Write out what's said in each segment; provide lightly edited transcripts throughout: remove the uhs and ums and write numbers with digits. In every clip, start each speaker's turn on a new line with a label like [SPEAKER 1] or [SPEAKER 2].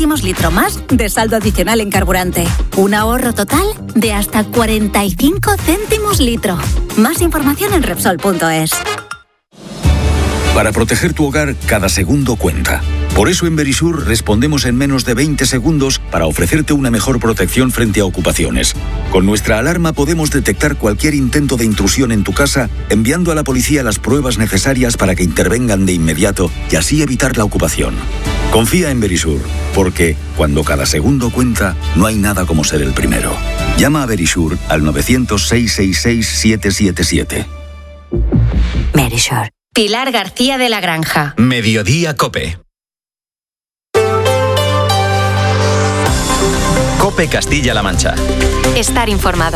[SPEAKER 1] céntimos litro más de saldo adicional en carburante. Un ahorro total de hasta 45 céntimos litro. Más información en Repsol.es.
[SPEAKER 2] Para proteger tu hogar, cada segundo cuenta. Por eso en Verisur respondemos en menos de 20 segundos para ofrecerte una mejor protección frente a ocupaciones. Con nuestra alarma podemos detectar cualquier intento de intrusión en tu casa, enviando a la policía las pruebas necesarias para que intervengan de inmediato y así evitar la ocupación. Confía en Verisur, porque cuando cada segundo cuenta, no hay nada como ser el primero. Llama a Verisur al 900-666-777.
[SPEAKER 3] Verisur. Pilar García de la Granja.
[SPEAKER 4] Mediodía COPE. COPE Castilla-La Mancha.
[SPEAKER 3] Estar informado.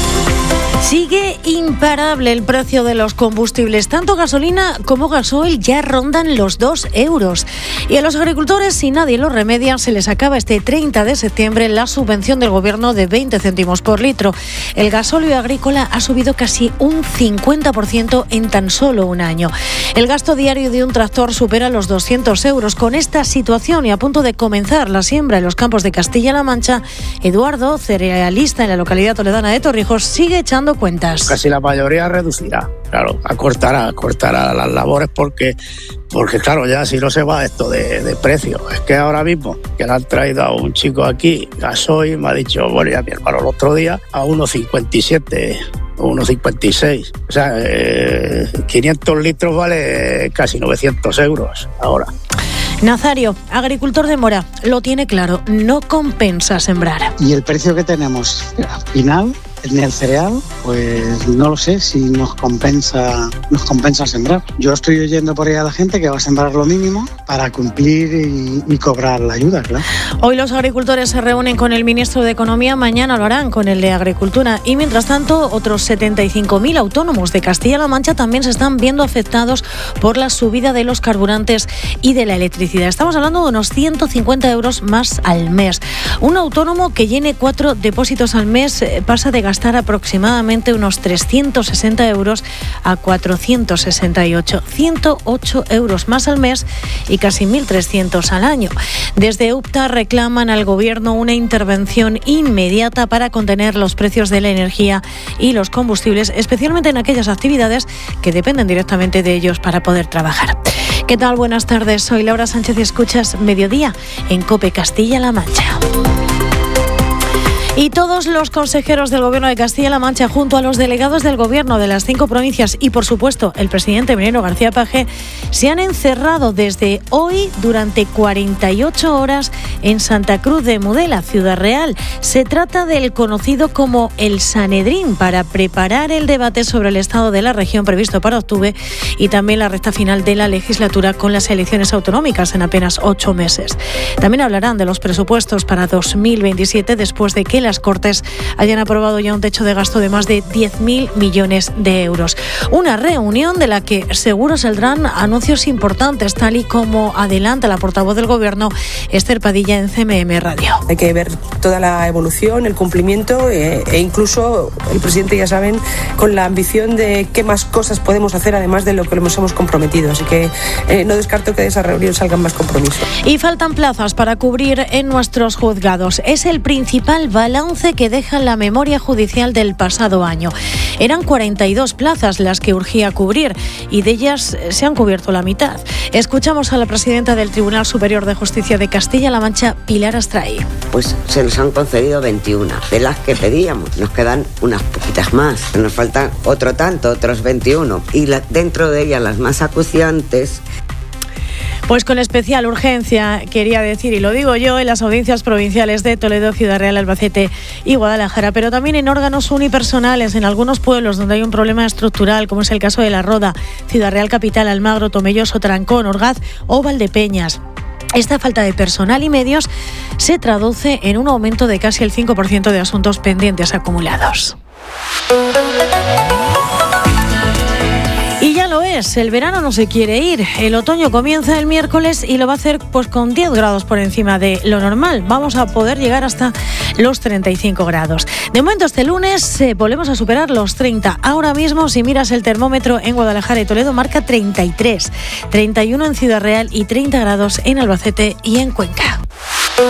[SPEAKER 5] Sigue imparable el precio de los combustibles. Tanto gasolina como gasoil ya rondan los 2 euros. Y a los agricultores, si nadie lo remedia, se les acaba este 30 de septiembre la subvención del gobierno de 20 céntimos por litro. El gasóleo agrícola ha subido casi un 50% en tan solo un año. El gasto diario de un tractor supera los 200 euros. Con esta situación y a punto de comenzar la siembra en los campos de Castilla-La Mancha, Eduardo, cerealista en la localidad toledana de Torrijos, sigue echando cuentas.
[SPEAKER 6] Casi la mayoría reducirá, claro, acortará las labores porque claro, ya si no se va esto de precio. Es que ahora mismo que le han traído a un chico aquí, gasoil, me ha dicho, bueno, ya mi hermano el otro día, a 1,57, 1,56. O sea, 500 litros vale casi 900 euros ahora.
[SPEAKER 5] Nazario, agricultor de Mora, lo tiene claro, no compensa sembrar.
[SPEAKER 7] Y el precio que tenemos al final en el cereal, pues no lo sé si nos compensa sembrar. Yo estoy oyendo por ahí a la gente que va a sembrar lo mínimo para cumplir y cobrar la ayuda, claro.
[SPEAKER 5] Hoy los agricultores se reúnen con el ministro de Economía, mañana lo harán con el de Agricultura. Y mientras tanto, otros 75.000 autónomos de Castilla-La Mancha también se están viendo afectados por la subida de los carburantes y de la electricidad. Estamos hablando de unos 150 euros más al mes. Un autónomo que llene 4 depósitos al mes pasa de gastar aproximadamente unos 360 euros a 468, 108 euros más al mes y casi 1.300 al año. Desde UPTA reclaman al Gobierno una intervención inmediata para contener los precios de la energía y los combustibles, especialmente en aquellas actividades que dependen directamente de ellos para poder trabajar. ¿Qué tal? Buenas tardes, soy Laura Sánchez y escuchas Mediodía en COPE Castilla-La Mancha. Y todos los consejeros del Gobierno de Castilla-La Mancha, junto a los delegados del Gobierno de las 5 provincias y, por supuesto, el presidente Emiliano García Paje, se han encerrado desde hoy durante 48 horas en Santa Cruz de Mudela, Ciudad Real. Se trata del conocido como el Sanedrín, para preparar el debate sobre el estado de la región previsto para octubre y también la recta final de la legislatura con las elecciones autonómicas en apenas 8 meses. También hablarán de los presupuestos para 2027 después de que las Cortes hayan aprobado ya un techo de gasto de más de 10.000 millones de euros. Una reunión de la que seguro saldrán anuncios importantes, tal y como adelanta la portavoz del Gobierno, Esther Padilla, en CMM Radio.
[SPEAKER 8] Hay que ver toda la evolución, el cumplimiento e incluso el presidente, ya saben, con la ambición de qué más cosas podemos hacer además de lo que nos hemos comprometido. Así que no descarto que de esa reunión salgan más compromisos.
[SPEAKER 5] Y faltan plazas para cubrir en nuestros juzgados. Es el principal balance que deja la memoria judicial del pasado año. Eran 42 plazas las que urgía cubrir y de ellas se han cubierto la mitad. Escuchamos a la presidenta del Tribunal Superior de Justicia de Castilla-La Mancha, Pilar Astraí.
[SPEAKER 9] Pues se nos han concedido 21 de las que pedíamos. Nos quedan unas poquitas más. Nos faltan otros 21. Y dentro de ellas las más acuciantes.
[SPEAKER 5] Pues con especial urgencia, quería decir, y lo digo yo, en las audiencias provinciales de Toledo, Ciudad Real, Albacete y Guadalajara, pero también en órganos unipersonales en algunos pueblos donde hay un problema estructural, como es el caso de La Roda, Ciudad Real Capital, Almagro, Tomelloso, Trancón, Orgaz o Valdepeñas. Esta falta de personal y medios se traduce en un aumento de casi el 5% de asuntos pendientes acumulados. Y ya lo es, el verano no se quiere ir. El otoño comienza el miércoles y lo va a hacer pues con 10 grados por encima de lo normal. Vamos a poder llegar hasta los 35 grados. De momento este lunes volvemos a superar los 30. Ahora mismo, si miras el termómetro en Guadalajara y Toledo, marca 33, 31 en Ciudad Real y 30 grados en Albacete y en Cuenca.